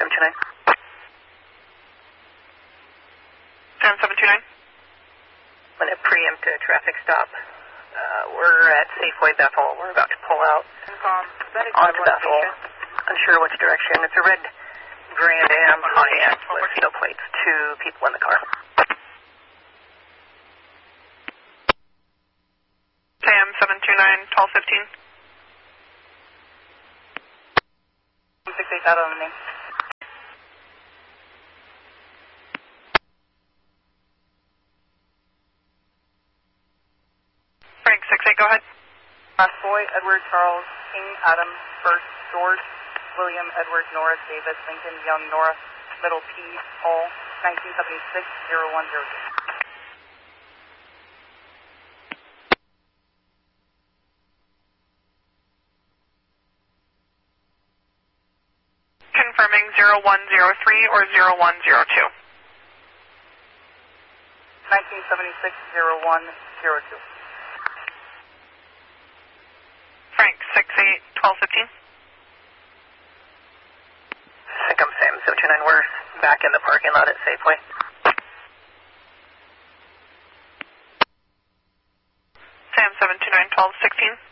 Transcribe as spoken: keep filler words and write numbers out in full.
seven two nine. Sam seven two nine. I'm going to preempt a traffic stop. Uh, we're at Safeway Bethel. We're about to pull out onto Bethel. Unsure which direction. It's a red Grand Am Pontiac with no plates. Two people in the car. Sam seven two nine, twelve fifteen. six eight out on the name. Frank six eight, go ahead. Last boy, Edward Charles King, Adam First George, William Edward Norris Davis Lincoln Young Norris Middle P Paul nineteen seventy-six zero one zero two. Confirming zero one zero three or zero one zero two. nineteen seventy-six zero one zero two. Frank six eight, twelve fifteen. I think I'm Sam seven two nine. We're back in the parking lot at Safeway. Sam seven two nine, twelve sixteen.